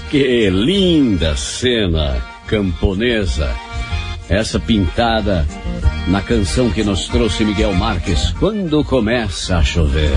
Que linda cena camponesa, essa pintada na canção que nos trouxe Miguel Marques, Quando Começa a Chover.